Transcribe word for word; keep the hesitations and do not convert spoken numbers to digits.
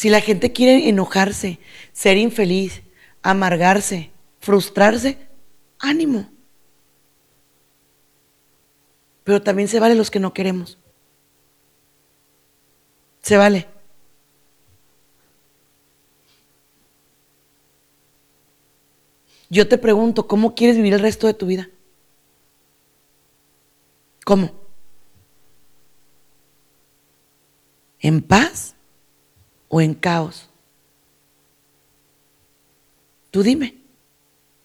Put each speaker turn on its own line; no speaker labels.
Si la gente quiere enojarse, ser infeliz, amargarse, frustrarse, ánimo. Pero también se vale los que no queremos. Se vale. Yo te pregunto, ¿cómo quieres vivir el resto de tu vida? ¿Cómo? ¿En paz o en caos? Tú dime.